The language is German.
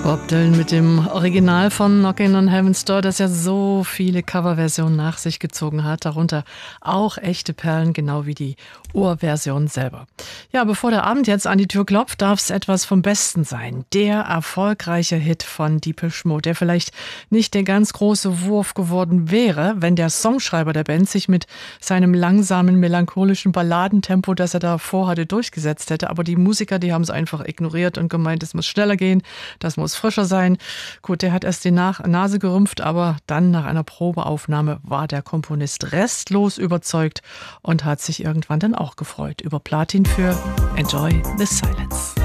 Bob Dylan mit dem Original von Knockin' on Heaven's Door, das ja so viele Coverversionen nach sich gezogen hat, darunter auch echte Perlen, genau wie die Urversion selber. Ja, bevor der Abend jetzt an die Tür klopft, darf es etwas vom Besten sein. Der erfolgreiche Hit von Depeche Mode, der vielleicht nicht der ganz große Wurf geworden wäre, wenn der Songschreiber der Band sich mit seinem langsamen, melancholischen Balladentempo, das er da vorhatte, durchgesetzt hätte. Aber die Musiker, die haben es einfach ignoriert und gemeint, es muss schneller gehen, das muss frischer sein. Gut, der hat erst die Nase gerümpft, aber dann nach einer Probeaufnahme war der Komponist restlos überzeugt und hat sich irgendwann dann auch gefreut über Platin für Enjoy the Silence.